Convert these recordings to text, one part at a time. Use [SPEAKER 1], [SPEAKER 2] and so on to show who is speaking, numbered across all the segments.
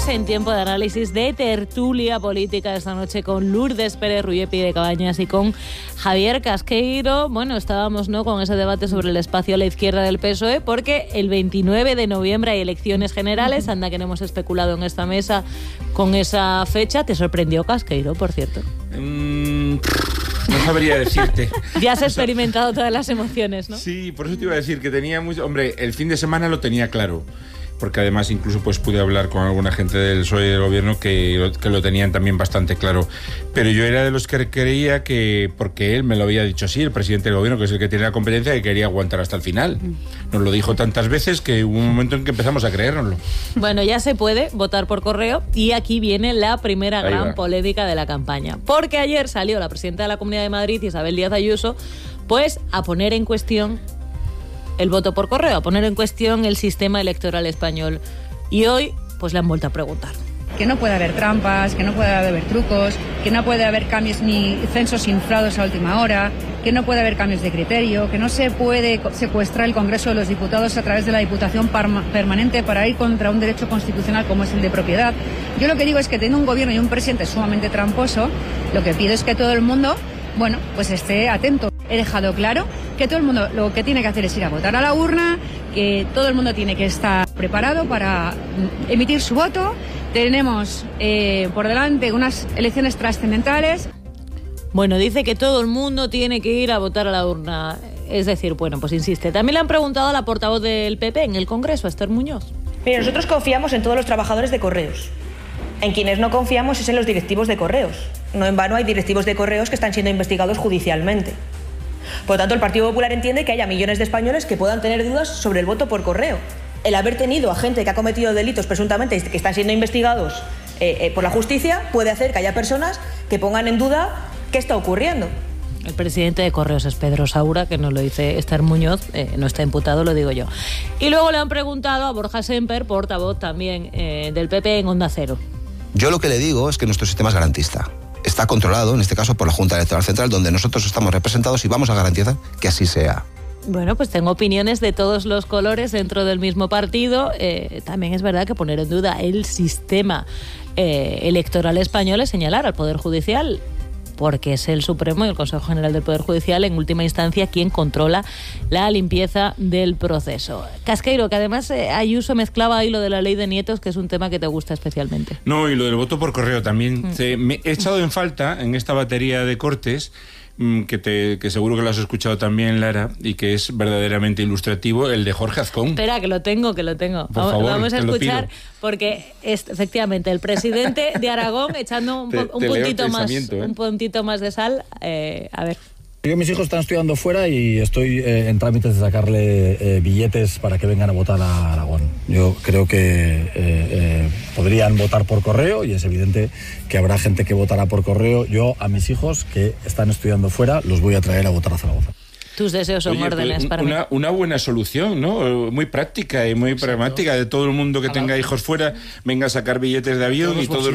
[SPEAKER 1] en tiempo de análisis de tertulia política esta noche con Lourdes Pérez Ruyepi de Cabañas y con Javier Casqueiro. Bueno, estábamos con ese debate sobre el espacio a la izquierda del PSOE porque el 29 de noviembre hay elecciones generales. Anda que no hemos especulado en esta mesa con esa fecha. ¿Te sorprendió, Casqueiro, por cierto?
[SPEAKER 2] No sabría decirte.
[SPEAKER 1] Ya has experimentado todas las emociones, ¿no?
[SPEAKER 2] Sí, por eso te iba a decir que tenía mucho... Hombre, el fin de semana lo tenía claro. Porque además incluso pude hablar con alguna gente del PSOE y del gobierno que lo tenían también bastante claro. Pero yo era de los que creía que, porque él me lo había dicho así, el presidente del gobierno, que es el que tiene la competencia, que quería aguantar hasta el final. Nos lo dijo tantas veces que hubo un momento en que empezamos a creérnoslo.
[SPEAKER 1] Bueno, ya se puede votar por correo y aquí viene la primera gran polémica de la campaña. Porque ayer salió la presidenta de la Comunidad de Madrid, Isabel Díaz Ayuso, pues a poner en cuestión el voto por correo, a poner en cuestión el sistema electoral español. Y hoy, pues le han vuelto a preguntar.
[SPEAKER 3] Que no puede haber trampas, que no puede haber trucos, que no puede haber cambios ni censos inflados a última hora, que no puede haber cambios de criterio, que no se puede secuestrar el Congreso de los Diputados a través de la Diputación Permanente para ir contra un derecho constitucional como es el de propiedad. Yo lo que digo es que teniendo un gobierno y un presidente sumamente tramposo, lo que pido es que todo el mundo, pues esté atento. He dejado claro que todo el mundo lo que tiene que hacer es ir a votar a la urna, que todo el mundo tiene que estar preparado para emitir su voto. Tenemos por delante unas elecciones trascendentales.
[SPEAKER 1] Bueno, dice que todo el mundo tiene que ir a votar a la urna. Es decir, pues insiste. También le han preguntado a la portavoz del PP en el Congreso, a Esther Muñoz.
[SPEAKER 4] Mira, nosotros confiamos en todos los trabajadores de Correos. En quienes no confiamos es en los directivos de Correos. No en vano hay directivos de Correos que están siendo investigados judicialmente. Por lo tanto, el Partido Popular entiende que haya millones de españoles que puedan tener dudas sobre el voto por correo. El haber tenido a gente que ha cometido delitos presuntamente y que están siendo investigados por la justicia puede hacer que haya personas que pongan en duda qué está ocurriendo.
[SPEAKER 1] El presidente de Correos es Pedro Saura, que nos lo dice Esther Muñoz, no está imputado, lo digo yo. Y luego le han preguntado a Borja Semper, portavoz también del PP en Onda Cero.
[SPEAKER 5] Yo lo que le digo es que nuestro sistema es garantista. Está controlado, en este caso, por la Junta Electoral Central, donde nosotros estamos representados y vamos a garantizar que así sea.
[SPEAKER 1] Bueno, pues tengo opiniones de todos los colores dentro del mismo partido. También es verdad que poner en duda el sistema electoral español es señalar al Poder Judicial, porque es el Supremo y el Consejo General del Poder Judicial, en última instancia, quien controla la limpieza del proceso. Casqueiro, que además Ayuso mezclaba ahí lo de la ley de nietos, que es un tema que te gusta especialmente.
[SPEAKER 2] No, y lo del voto por correo también. Me he echado en falta, en esta batería de cortes, que seguro que lo has escuchado también, Lara, y que es verdaderamente ilustrativo, el de Jorge Azcón.
[SPEAKER 1] Espera, que lo tengo.
[SPEAKER 2] Por favor,
[SPEAKER 1] vamos a escuchar, porque es efectivamente el presidente de Aragón echando un puntito más de sal. A ver.
[SPEAKER 6] Yo, mis hijos están estudiando fuera y estoy en trámites de sacarle billetes para que vengan a votar a Aragón. Yo creo que podrían votar por correo y es evidente que habrá gente que votará por correo. Yo a mis hijos que están estudiando fuera los voy a traer a votar a Zaragoza.
[SPEAKER 1] Tus deseos son órdenes para mí.
[SPEAKER 2] Una buena solución, ¿no? Muy práctica y muy pragmática de todo el mundo que tenga hijos fuera, venga a sacar billetes de avión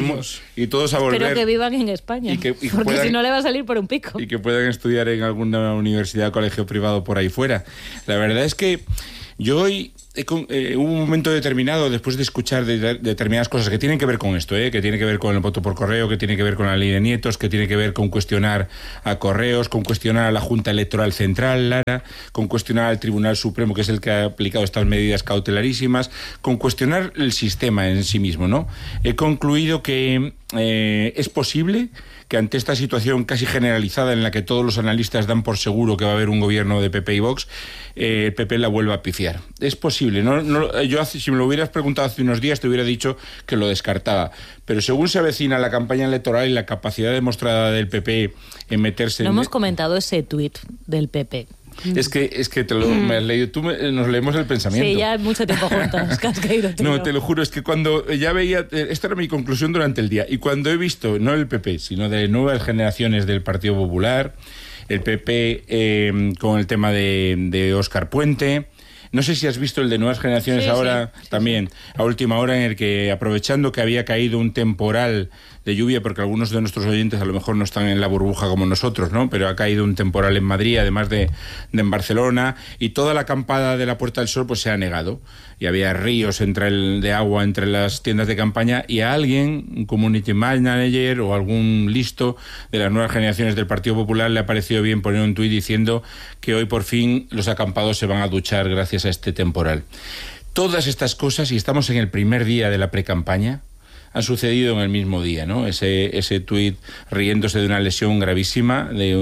[SPEAKER 2] y todos a volver.
[SPEAKER 1] Pero que vivan en España, porque si no le va a salir por un pico.
[SPEAKER 2] Y que puedan estudiar en alguna universidad o colegio privado por ahí fuera. La verdad es que yo hoy hubo un momento determinado, después de escuchar determinadas cosas que tienen que ver con esto, que tiene que ver con el voto por correo, que tiene que ver con la ley de nietos, que tiene que ver con cuestionar a Correos, con cuestionar a la Junta Electoral Central, Lara, con cuestionar al Tribunal Supremo, que es el que ha aplicado estas medidas cautelarísimas, con cuestionar el sistema en sí mismo, ¿no? He concluido que es posible que ante esta situación casi generalizada en la que todos los analistas dan por seguro que va a haber un gobierno de PP y Vox, el PP la vuelva a pifiar. Es posible. Yo, si me lo hubieras preguntado hace unos días, te hubiera dicho que lo descartaba. Pero según se avecina la campaña electoral y la capacidad demostrada del PP en meterse...
[SPEAKER 1] No hemos comentado ese tuit del PP.
[SPEAKER 2] Es que me has leído, nos leemos el pensamiento.
[SPEAKER 1] Sí, ya mucho tiempo juntos, Casqueiro.
[SPEAKER 2] No, te lo juro, es que cuando ya veía, esta era mi conclusión durante el día, y cuando he visto, no el PP, sino de nuevas generaciones del Partido Popular, el PP con el tema de Óscar Puente, No sé si has visto el de Nuevas Generaciones también, a última hora, en el que, aprovechando que había caído un temporal de lluvia, porque algunos de nuestros oyentes a lo mejor no están en la burbuja como nosotros, ¿no? Pero ha caído un temporal en Madrid, además de en Barcelona, y toda la acampada de la Puerta del Sol pues se ha negado. Y había ríos de agua entre las tiendas de campaña, y a alguien, un community manager o algún listo de las Nuevas Generaciones del Partido Popular, le ha parecido bien poner un tuit diciendo que hoy por fin los acampados se van a duchar gracias a este temporal. Todas estas cosas, y estamos en el primer día de la precampaña, han sucedido en el mismo día, ¿no? Ese tuit riéndose de una lesión gravísima de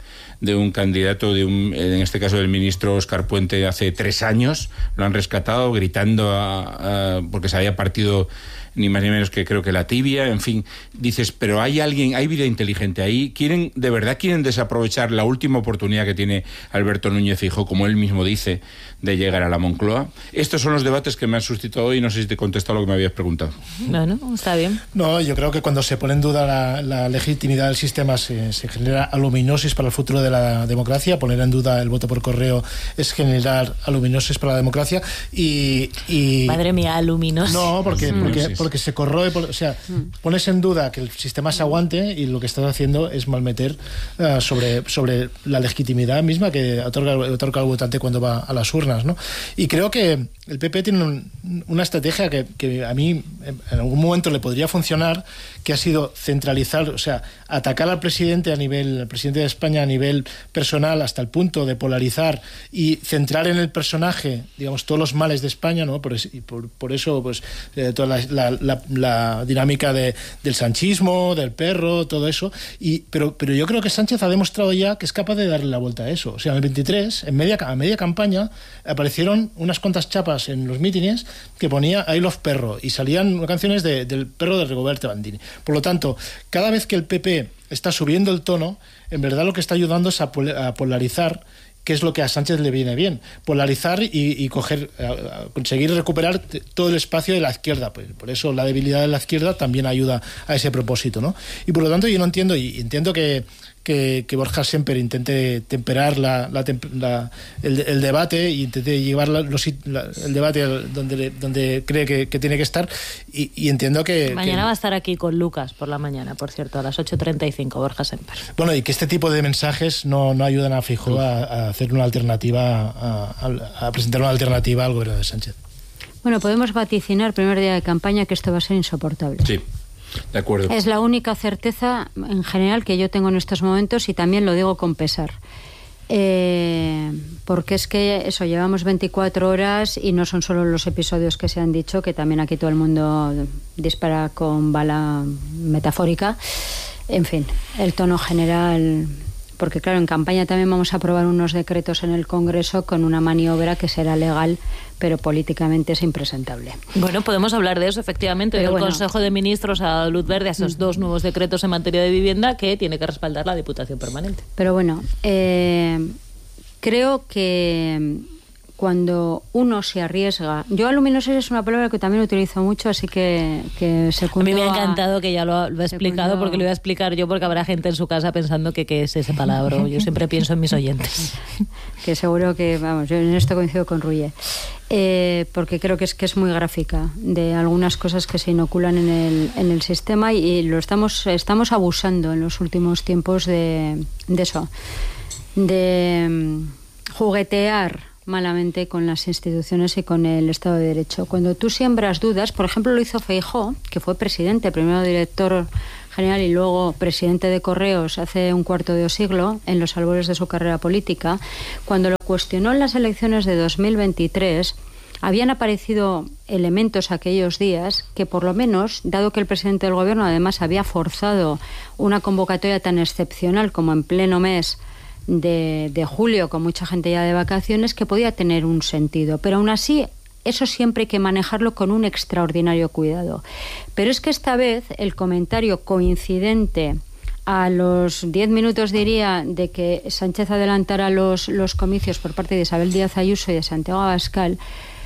[SPEAKER 2] un candidato, en este caso del ministro Óscar Puente, hace 3 años, lo han rescatado gritando porque se había partido ni más ni menos que creo que la tibia, en fin, dices, pero hay vida inteligente ahí, de verdad quieren desaprovechar la última oportunidad que tiene Alberto Núñez Feijóo, como él mismo dice, de llegar a la Moncloa. Estos son los debates que me han suscitado hoy, no sé si te he contestado lo que me habías preguntado.
[SPEAKER 1] Bueno, está bien.
[SPEAKER 7] No, yo creo que cuando se pone en duda la legitimidad del sistema se genera aluminosis para el futuro de la democracia. Poner en duda el voto por correo es generar aluminosis para la democracia y
[SPEAKER 1] madre mía, aluminosis.
[SPEAKER 7] No, porque se corroe, pones en duda que el sistema se aguante y lo que estás haciendo es malmeter sobre la legitimidad misma que otorga el votante cuando va a las urnas, ¿no? Y creo que el PP tiene una estrategia que a mí en algún momento le podría funcionar, que ha sido centralizar, atacar al presidente de España a nivel personal hasta el punto de polarizar y centrar en el personaje, digamos, todos los males de España, ¿no? Por eso, pues, toda la dinámica del sanchismo, del perro, todo eso. Pero yo creo que Sánchez ha demostrado ya que es capaz de darle la vuelta a eso. En el 23, a media campaña, aparecieron unas cuantas chapas en los mítines que ponía I love perro y salían canciones del perro de Rigoberto Bandini. Por lo tanto, cada vez que el PP está subiendo el tono, en verdad lo que está ayudando es a polarizar, que es lo que a Sánchez le viene bien, polarizar y conseguir recuperar todo el espacio de la izquierda. Pues por eso la debilidad de la izquierda también ayuda a ese propósito, ¿no? Y por lo tanto yo no entiendo, y entiendo que Borja Semper intente temperar el debate y intente llevar el debate donde cree que tiene que estar, y entiendo que...
[SPEAKER 1] Mañana va a estar aquí con Lucas por la mañana, por cierto, a las 8:35, Borja Semper.
[SPEAKER 7] Bueno, y que este tipo de mensajes no ayudan a Feijóo a hacer una alternativa, a presentar una alternativa al gobierno de Sánchez.
[SPEAKER 8] Bueno, podemos vaticinar primer día de campaña que esto va a ser insoportable.
[SPEAKER 2] Sí. De acuerdo.
[SPEAKER 8] Es la única certeza en general que yo tengo en estos momentos, y también lo digo con pesar. Porque es que llevamos 24 horas y no son solo los episodios que se han dicho, que también aquí todo el mundo dispara con bala metafórica. En fin, el tono general... Porque claro, en campaña también vamos a aprobar unos decretos en el Congreso con una maniobra que será legal, pero políticamente es impresentable.
[SPEAKER 1] Bueno, podemos hablar de eso, efectivamente. El Consejo de Ministros ha dado luz verde a esos 2 nuevos decretos en materia de vivienda que tiene que respaldar la Diputación Permanente.
[SPEAKER 8] Pero bueno, creo que cuando uno se arriesga... Yo aluminosis es una palabra que también utilizo mucho, así que secundo...
[SPEAKER 1] A mí me ha encantado que ya lo ha explicado, porque lo voy a explicar yo, porque habrá gente en su casa pensando que qué es esa palabra. Yo siempre pienso en mis oyentes.
[SPEAKER 8] Que seguro que, vamos, yo en esto coincido con Ruye. Porque creo que es muy gráfica de algunas cosas que se inoculan en el sistema, y lo estamos abusando en los últimos tiempos de eso, de juguetear malamente con las instituciones y con el Estado de Derecho. Cuando tú siembras dudas, por ejemplo lo hizo Feijóo, que fue presidente, primero director general y luego presidente de Correos hace un cuarto de siglo, en los albores de su carrera política, cuando lo cuestionó en las elecciones de 2023, habían aparecido elementos aquellos días que, por lo menos, dado que el presidente del gobierno además había forzado una convocatoria tan excepcional como en pleno mes de julio, con mucha gente ya de vacaciones, que podía tener un sentido. Pero aún así, eso siempre hay que manejarlo con un extraordinario cuidado. Pero es que esta vez el comentario coincidente a los 10 minutos, diría, de que Sánchez adelantara los comicios por parte de Isabel Díaz Ayuso y de Santiago Abascal,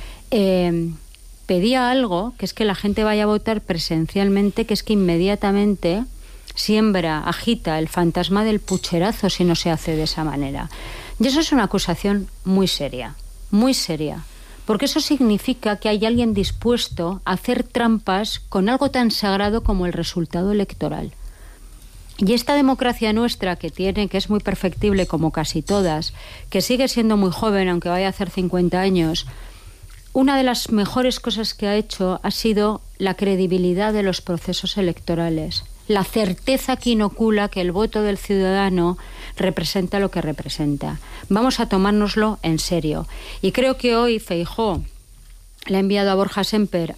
[SPEAKER 8] pedía algo, que es que la gente vaya a votar presencialmente, que es que inmediatamente siembra, agita el fantasma del pucherazo si no se hace de esa manera. Y eso es una acusación muy seria, muy seria. porque eso significa que hay alguien dispuesto a hacer trampas con algo tan sagrado como el resultado electoral. Y esta democracia nuestra que es muy perfectible como casi todas, que sigue siendo muy joven aunque vaya a hacer 50 años, una de las mejores cosas que ha hecho ha sido la credibilidad de los procesos electorales. La certeza que inocula que el voto del ciudadano representa lo que representa. Vamos a tomárnoslo en serio. Y creo que hoy Feijóo le ha enviado a Borja Semper,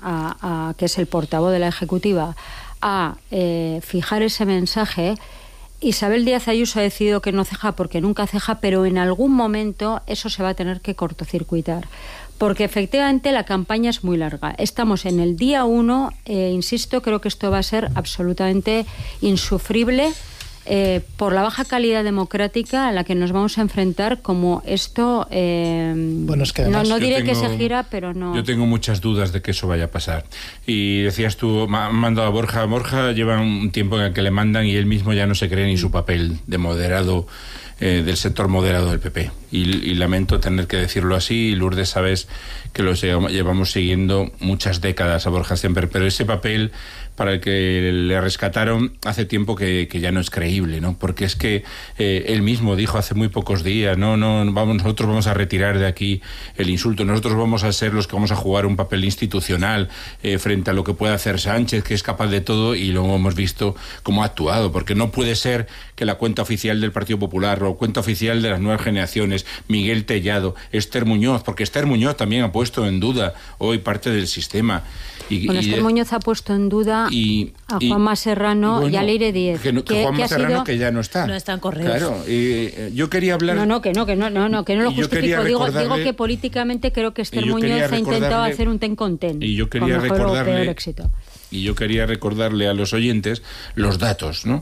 [SPEAKER 8] que es el portavoz de la Ejecutiva, a fijar ese mensaje. Isabel Díaz Ayuso ha decidido que no ceja porque nunca ceja, pero en algún momento eso se va a tener que cortocircuitar. Porque efectivamente la campaña es muy larga. Estamos en el día 1, insisto, creo que esto va a ser absolutamente insufrible por la baja calidad democrática a la que nos vamos a enfrentar, como esto...
[SPEAKER 7] Bueno, es que además,
[SPEAKER 8] no diré que se gira, pero no...
[SPEAKER 2] Yo tengo muchas dudas de que eso vaya a pasar. Y decías tú, han mandado a Borja. Borja lleva un tiempo en el que le mandan y él mismo ya no se cree ni su papel de moderado, del sector moderado del PP. Y lamento tener que decirlo así. Lourdes, sabes que lo llevamos siguiendo muchas décadas a Borja Semper, pero ese papel para el que le rescataron hace tiempo que ya no es creíble, ¿no? Porque es que él mismo dijo hace muy pocos días, nosotros vamos a retirar de aquí el insulto, nosotros vamos a ser los que vamos a jugar un papel institucional frente a lo que puede hacer Sánchez, que es capaz de todo, y luego hemos visto cómo ha actuado, porque no puede ser que la cuenta oficial del Partido Popular o cuenta oficial de las nuevas generaciones, Miguel Tellado, Esther Muñoz, porque Esther Muñoz también ha puesto en duda hoy parte del sistema.
[SPEAKER 8] Esther Muñoz ha puesto en duda a Juanma Serrano y a Leire Díez.
[SPEAKER 2] Que Juanma Serrano que ya no está.
[SPEAKER 1] No está en Correos.
[SPEAKER 2] Claro, yo quería hablar...
[SPEAKER 8] Que no lo justifico. Digo que políticamente creo que Esther Muñoz ha intentado hacer un ten con ten.
[SPEAKER 2] Y yo quería
[SPEAKER 8] con mejor o peor éxito.
[SPEAKER 2] Y yo quería recordarle a los oyentes los datos, ¿no?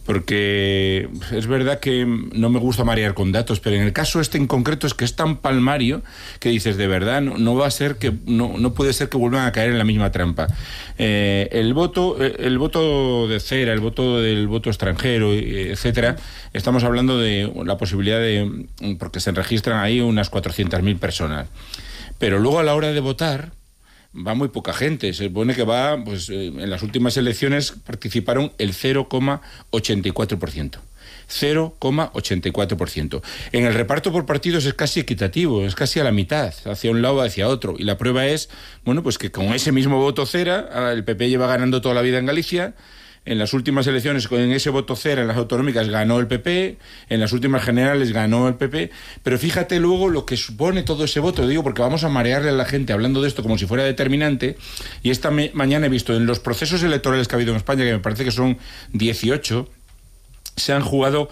[SPEAKER 2] Porque es verdad que no me gusta marear con datos, pero en el caso este en concreto es que es tan palmario que dices, de verdad, no va a ser que no puede ser que vuelvan a caer en la misma trampa. El voto de cera, el voto extranjero, etcétera, estamos hablando de la posibilidad de, porque se registran ahí unas 400.000 personas. Pero luego a la hora de votar va muy poca gente. Se supone que va, en las últimas elecciones participaron el 0,84%. 0,84%. En el reparto por partidos es casi equitativo, es casi a la mitad, hacia un lado o hacia otro. Y la prueba es, pues que con ese mismo voto cera, el PP lleva ganando toda la vida en Galicia. En las últimas elecciones, con ese voto cera en las autonómicas, ganó el PP, en las últimas generales ganó el PP, pero fíjate luego lo que supone todo ese voto, digo, porque vamos a marearle a la gente hablando de esto como si fuera determinante, y esta mañana he visto en los procesos electorales que ha habido en España, que me parece que son 18, se han jugado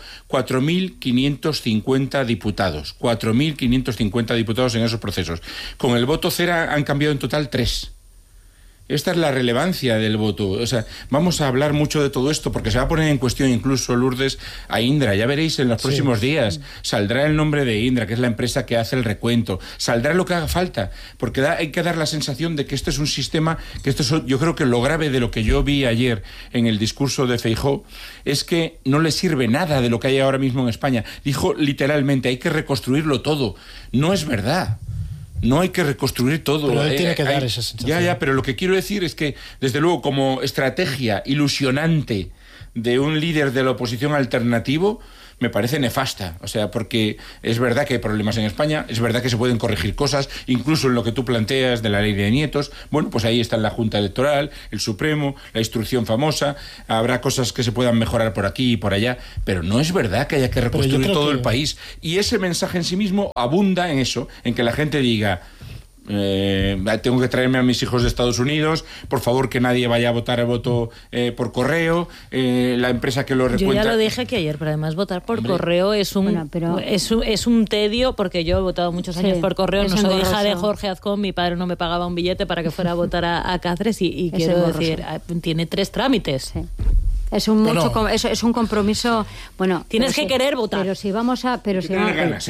[SPEAKER 2] 4.550 diputados, 4.550 diputados en esos procesos. Con el voto cera han cambiado en total 3. Esta es la relevancia del voto. O sea, vamos a hablar mucho de todo esto porque se va a poner en cuestión incluso, Lourdes, a Indra. Ya veréis en los próximos días. Saldrá el nombre de Indra, que es la empresa que hace el recuento. Saldrá lo que haga falta, porque hay que dar la sensación de que este es un sistema, yo creo que lo grave de lo que yo vi ayer en el discurso de Feijóo es que no le sirve nada de lo que hay ahora mismo en España. Dijo literalmente, hay que reconstruirlo todo. No es verdad. No hay que reconstruir todo.
[SPEAKER 7] Pero él tiene que dar esa sensación.
[SPEAKER 2] Ya, pero lo que quiero decir es que, desde luego, como estrategia ilusionante de un líder de la oposición alternativo, me parece nefasta. O sea, porque es verdad que hay problemas en España, es verdad que se pueden corregir cosas, incluso en lo que tú planteas de la ley de nietos. Bueno, pues ahí está la Junta Electoral, el Supremo, la instrucción famosa, habrá cosas que se puedan mejorar por aquí y por allá, pero no es verdad que haya que reconstruir todo el país. Y ese mensaje en sí mismo abunda en eso, en que la gente diga... tengo que traerme a mis hijos de Estados Unidos, por favor que nadie vaya a votar el voto por correo, la empresa que lo recuenta.
[SPEAKER 1] Yo ya lo dije aquí ayer, pero además votar por correo es un tedio, porque yo he votado muchos años por correo, no soy hija de Jorge Azcón, mi padre no me pagaba un billete para que fuera a votar a Cáceres y quiero decir, tiene 3 trámites.
[SPEAKER 8] Sí. Es un compromiso. Bueno,
[SPEAKER 1] tienes que querer votar.
[SPEAKER 8] Pero si vamos a, pero si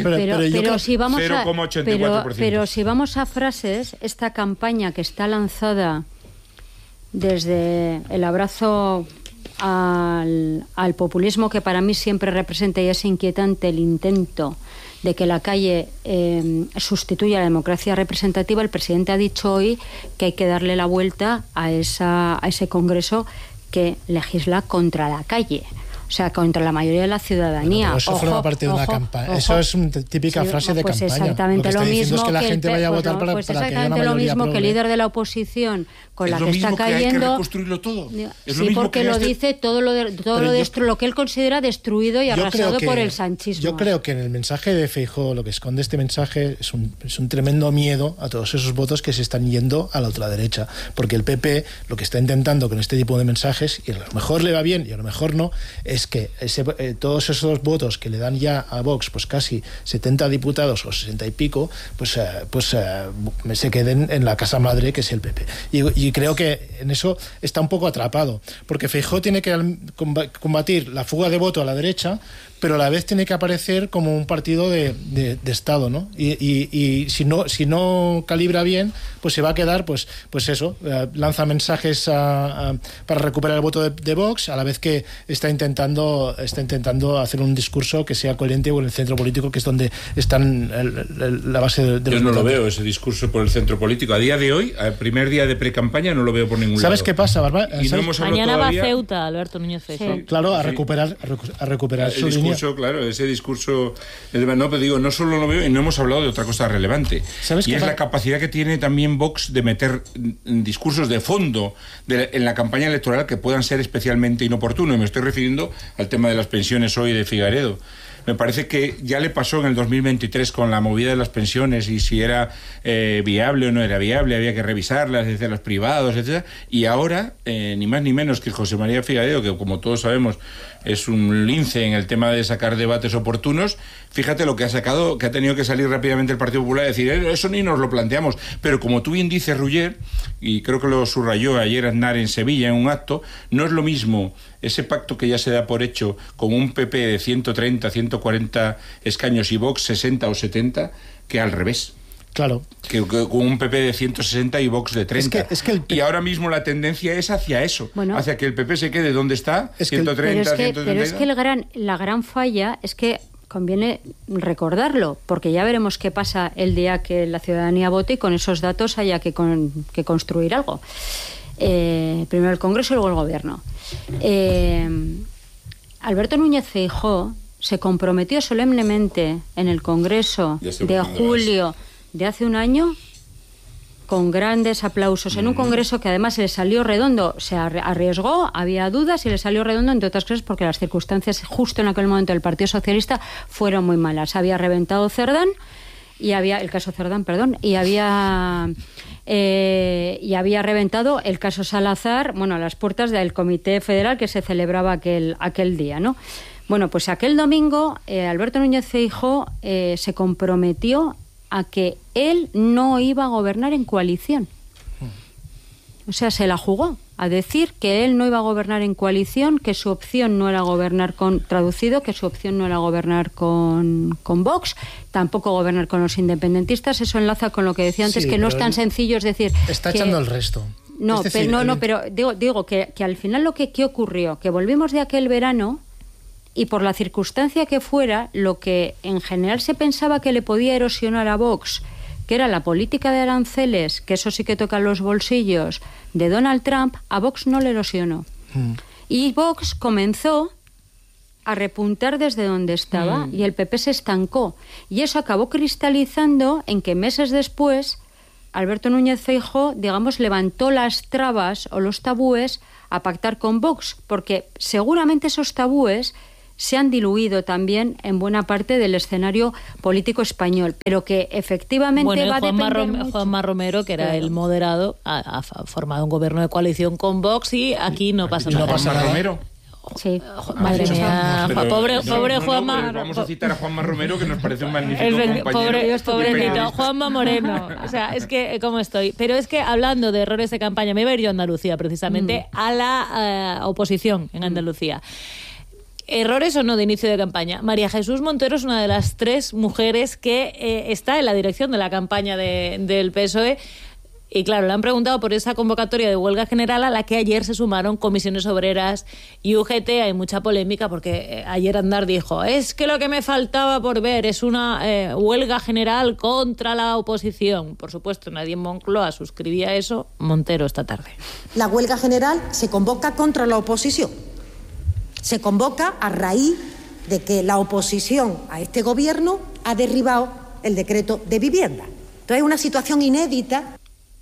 [SPEAKER 8] vamos a frases, esta campaña que está lanzada desde el abrazo al populismo, que para mí siempre representa, y es inquietante, el intento de que la calle sustituya a la democracia representativa, el presidente ha dicho hoy que hay que darle la vuelta a ese Congreso que legisla contra la calle. O sea, contra la mayoría de la ciudadanía.
[SPEAKER 7] Bueno, eso forma parte de una campaña. Eso es una típica frase de campaña.
[SPEAKER 8] Exactamente lo mismo
[SPEAKER 7] es que la gente vaya a votar para que haya una mayoría
[SPEAKER 8] lo mismo
[SPEAKER 7] progre.
[SPEAKER 8] que el líder de la oposición con la que está cayendo.
[SPEAKER 2] Es lo mismo que hay que reconstruirlo todo.
[SPEAKER 8] Sí, porque lo dice todo lo que él considera destruido y arrasado por el sanchismo.
[SPEAKER 7] Yo creo que en el mensaje de Feijóo lo que esconde este mensaje es un tremendo miedo a todos esos votos que se están yendo a la ultraderecha. Porque el PP lo que está intentando con este tipo de mensajes, y a lo mejor le va bien y a lo mejor no, es que todos esos votos que le dan ya a Vox, pues casi 70 diputados o 60 y pico, pues se queden en la casa madre, que es el PP. Y creo que en eso está un poco atrapado, porque Feijóo tiene que combatir la fuga de voto a la derecha, pero a la vez tiene que aparecer como un partido de Estado, ¿no? Y si no calibra bien, pues se va a quedar, pues eso, lanza mensajes para recuperar el voto de Vox, a la vez que está intentando hacer un discurso que sea coherente con el centro político, que es donde están la base de
[SPEAKER 2] Yo no lo veo, ese discurso por el centro político. A día de hoy, al primer día de pre-campaña, no lo veo por ningún lado.
[SPEAKER 7] ¿Sabes qué pasa, Bárbara?
[SPEAKER 1] Mañana va a Ceuta, Alberto Núñez Feijóo.
[SPEAKER 8] Sí.
[SPEAKER 7] Claro, a recuperar su línea.
[SPEAKER 2] Claro, ese discurso, no, pero digo, no solo lo veo, y no hemos hablado de otra cosa relevante, y es la capacidad que tiene también Vox de meter discursos de fondo en la campaña electoral que puedan ser especialmente inoportunos. Y me estoy refiriendo al tema de las pensiones hoy de Figaredo. Me parece que ya le pasó en el 2023 con la movida de las pensiones y si era viable o no era viable, había que revisarlas desde los privados, etcétera. Y ahora, ni más ni menos que José María Figaredo, que como todos sabemos es un lince en el tema de sacar debates oportunos, fíjate lo que ha sacado, que ha tenido que salir rápidamente el Partido Popular y decir, eso ni nos lo planteamos. Pero como tú bien dices, Ruller, y creo que lo subrayó ayer Aznar en Sevilla en un acto, no es lo mismo ese pacto que ya se da por hecho con un PP de 130, 140 escaños y Vox 60 o 70, que al revés.
[SPEAKER 7] Claro.
[SPEAKER 2] Que con un PP de 160 y Vox de 30. Y ahora mismo la tendencia es hacia eso, hacia que el PP se quede donde está, 130, 130.
[SPEAKER 8] Pero es que la gran falla es que conviene recordarlo, porque ya veremos qué pasa el día que la ciudadanía vote y con esos datos haya que construir algo. Primero el Congreso y luego el Gobierno. Alberto Núñez Feijóo se comprometió solemnemente en el Congreso de julio de hace un año, con grandes aplausos, en un Congreso que además le salió redondo, se arriesgó, había dudas y le salió redondo, entre otras cosas porque las circunstancias justo en aquel momento del Partido Socialista fueron muy malas. Había reventado Cerdán, y había reventado el caso Salazar, a las puertas del Comité Federal que se celebraba aquel día, ¿no? Bueno, pues aquel domingo Alberto Núñez Feijóo se comprometió a que él no iba a gobernar en coalición. O sea, se la jugó a decir que él no iba a gobernar en coalición, que su opción no era gobernar que su opción no era gobernar con Vox, tampoco gobernar con los independentistas. Eso enlaza con lo que decía antes, que no es tan sencillo, es decir...
[SPEAKER 7] Está echando el resto.
[SPEAKER 8] No, pero digo que al final ¿qué ocurrió? Que volvimos de aquel verano y por la circunstancia que fuera, lo que en general se pensaba que le podía erosionar a Vox, que era la política de aranceles, que eso sí que toca los bolsillos, de Donald Trump, a Vox no le erosionó. Y Vox comenzó a repuntar desde donde estaba y el PP se estancó. Y eso acabó cristalizando en que meses después Alberto Núñez Feijóo, levantó las trabas o los tabúes a pactar con Vox, porque seguramente esos tabúes se han diluido también en buena parte del escenario político español, pero que efectivamente va a depender mucho.
[SPEAKER 1] Juanma Romero, que era el moderado, ha formado un gobierno de coalición con Vox y aquí no pasa nada.
[SPEAKER 2] ¿No pasa nada? Romero?
[SPEAKER 8] Sí.
[SPEAKER 1] Madre mía, pobre Juanma.
[SPEAKER 2] Vamos a citar a Juanma Romero, que nos parece un magnífico compañero.
[SPEAKER 1] Pobrecito, Juanma Moreno. O sea, es que, ¿cómo estoy? Pero es que hablando de errores de campaña, me iba a ir yo a Andalucía, precisamente, a la oposición en Andalucía. ¿Errores o no de inicio de campaña? María Jesús Montero es una de las 3 mujeres que está en la dirección de la campaña del PSOE. Y claro, le han preguntado por esa convocatoria de huelga general a la que ayer se sumaron comisiones obreras y UGT. Hay mucha polémica porque ayer Aznar dijo, es que lo que me faltaba por ver es una huelga general contra la oposición. Por supuesto, nadie en Moncloa suscribía eso. Montero esta tarde.
[SPEAKER 9] La huelga general se convoca contra la oposición. Se convoca a raíz de que la oposición a este gobierno ha derribado el decreto de vivienda. Entonces es una situación inédita.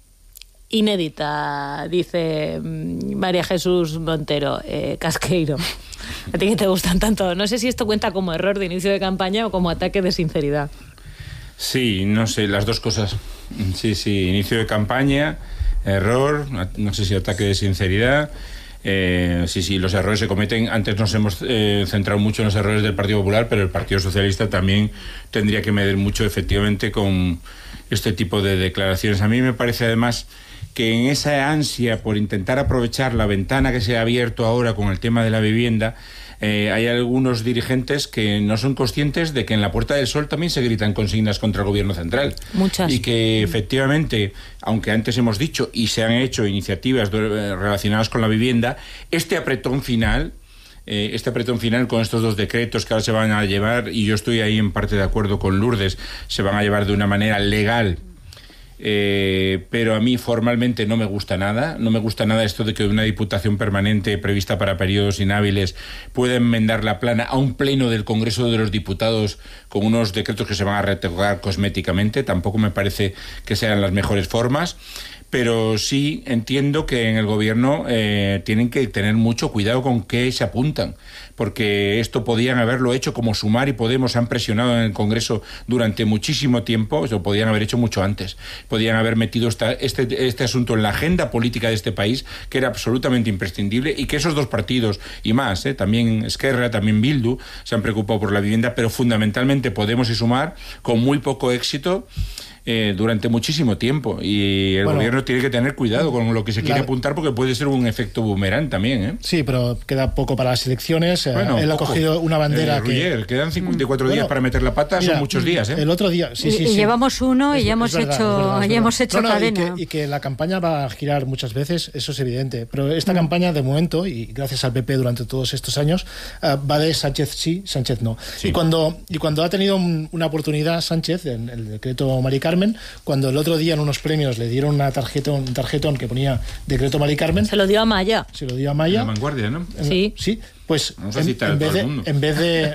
[SPEAKER 1] Inédita, dice María Jesús Montero, Casqueiro. A ti que te gustan tanto. No sé si esto cuenta como error de inicio de campaña o como ataque de sinceridad.
[SPEAKER 2] Sí, no sé, las dos cosas. Sí, inicio de campaña, error, no sé si ataque de sinceridad. Sí, los errores se cometen. Antes nos hemos centrado mucho en los errores del Partido Popular, pero el Partido Socialista también tendría que medir mucho efectivamente con este tipo de declaraciones. A mí me parece además que en esa ansia por intentar aprovechar la ventana que se ha abierto ahora con el tema de la vivienda, hay algunos dirigentes que no son conscientes de que en la Puerta del Sol también se gritan consignas contra el gobierno central.
[SPEAKER 1] Muchas.
[SPEAKER 2] Y que efectivamente, aunque antes hemos dicho y se han hecho iniciativas relacionadas con la vivienda, este apretón final con estos dos decretos que ahora se van a llevar, y yo estoy ahí en parte de acuerdo con Lourdes, se van a llevar de una manera legal. Pero a mí formalmente no me gusta nada esto de que una diputación permanente prevista para periodos inhábiles pueda enmendar la plana a un pleno del Congreso de los Diputados con unos decretos que se van a retocar cosméticamente. Tampoco me parece que sean las mejores formas, pero sí entiendo que en el gobierno tienen que tener mucho cuidado con qué se apuntan, porque esto podían haberlo hecho como Sumar y Podemos han presionado en el Congreso durante muchísimo tiempo. Lo podían haber hecho mucho antes. Podían haber metido este asunto en la agenda política de este país, que era absolutamente imprescindible, y que esos dos partidos y más, también Esquerra, también Bildu, se han preocupado por la vivienda, pero fundamentalmente Podemos y Sumar, con muy poco éxito durante muchísimo tiempo, y el gobierno tiene que tener cuidado con lo que se quiere apuntar, porque puede ser un efecto boomerang también. Sí,
[SPEAKER 7] pero queda poco para las elecciones. Él ha cogido una bandera
[SPEAKER 2] Ruller, quedan 54 días para meter la pata. Mira, son muchos días.
[SPEAKER 7] El otro día,
[SPEAKER 8] y llevamos uno y ya hemos hecho cadena.
[SPEAKER 7] Y que la campaña va a girar muchas veces, eso es evidente, pero esta campaña de momento, y gracias al PP durante todos estos años, va de Sánchez sí, Sánchez no. Sí. Y cuando ha tenido una oportunidad Sánchez en el decreto Mari Carmen, cuando el otro día en unos premios le dieron un tarjetón que ponía decreto Mari Carmen,
[SPEAKER 1] se lo dio a Maya.
[SPEAKER 2] La Vanguardia, ¿no?
[SPEAKER 1] Sí.
[SPEAKER 7] Pues en vez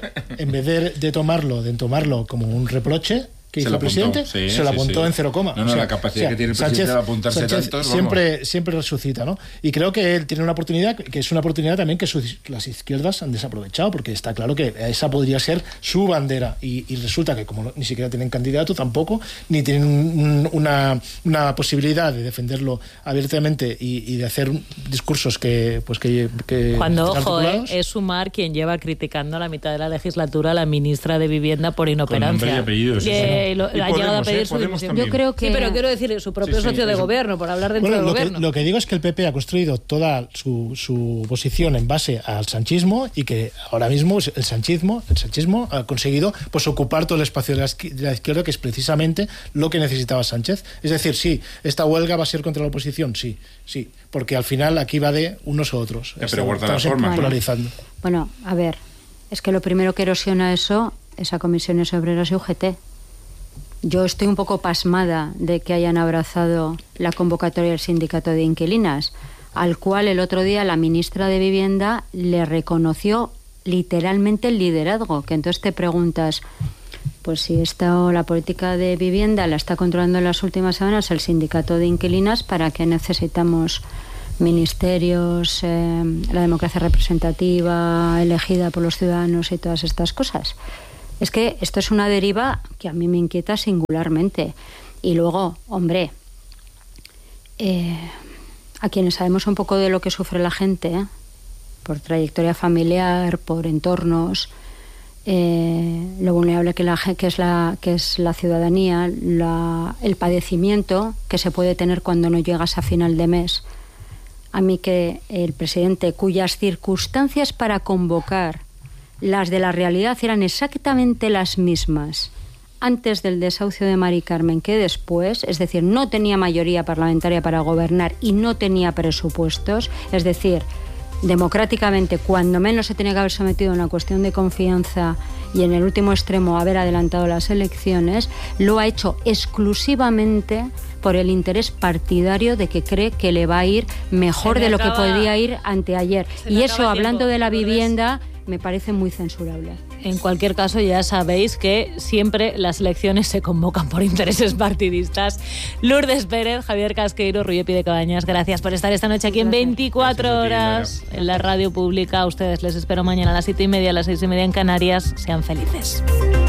[SPEAKER 7] de tomarlo como un reproche que hizo el presidente, se lo apuntó en 0,
[SPEAKER 2] la capacidad que tiene el presidente de apuntarse tantos,
[SPEAKER 7] siempre resucita, ¿no? Y creo que él tiene una oportunidad, que es una oportunidad también que las izquierdas han desaprovechado, porque está claro que esa podría ser su bandera, y resulta que como ni siquiera tienen candidato tampoco, ni tienen una posibilidad de defenderlo abiertamente y de hacer discursos que
[SPEAKER 1] cuando, ojo, es Sumar quien lleva criticando la mitad de la legislatura a la ministra de Vivienda por inoperancia.
[SPEAKER 2] Con nombre y apellidos,
[SPEAKER 1] ha llegado a pedir su dimisión.
[SPEAKER 8] Yo creo que...
[SPEAKER 1] Sí, pero quiero decir, su propio socio de gobierno, por hablar dentro del gobierno.
[SPEAKER 7] Lo que digo es que el PP ha construido toda su posición en base al sanchismo, y que ahora mismo el sanchismo ha conseguido pues ocupar todo el espacio de la izquierda, que es precisamente lo que necesitaba Sánchez. Es decir, sí, esta huelga va a ser contra la oposición, sí, porque al final aquí va de unos a otros.
[SPEAKER 2] Pero guarda la forma.
[SPEAKER 7] Polarizando.
[SPEAKER 8] Bueno, a ver, es que lo primero que erosiona eso es a comisiones obreras y UGT. Yo estoy un poco pasmada de que hayan abrazado la convocatoria del sindicato de inquilinas, al cual el otro día la ministra de Vivienda le reconoció literalmente el liderazgo, que entonces te preguntas, pues si la política de vivienda la está controlando en las últimas semanas el sindicato de inquilinas, ¿para qué necesitamos ministerios, la democracia representativa elegida por los ciudadanos y todas estas cosas? Es que esto es una deriva que a mí me inquieta singularmente. Y luego, hombre, a quienes sabemos un poco de lo que sufre la gente, por trayectoria familiar, por entornos, lo vulnerable que es la ciudadanía, el padecimiento que se puede tener cuando no llegas a final de mes. A mí que el presidente, cuyas circunstancias para convocar las de la realidad eran exactamente las mismas antes del desahucio de Mari Carmen que después, es decir, no tenía mayoría parlamentaria para gobernar y no tenía presupuestos, es decir, democráticamente, cuando menos se tenía que haber sometido a una cuestión de confianza y en el último extremo haber adelantado las elecciones, lo ha hecho exclusivamente por el interés partidario de que cree que le va a ir mejor de lo que podía ir anteayer. Y eso, hablando de la vivienda, me parece muy censurable.
[SPEAKER 1] En cualquier caso, ya sabéis que siempre las elecciones se convocan por intereses partidistas. Lourdes Pérez, Javier Casqueiro, Ruy Epi de Cabañas, gracias por estar esta noche aquí en 24 horas en la radio pública. A ustedes les espero mañana a las 7:30, a las 6:30 en Canarias. Sean felices.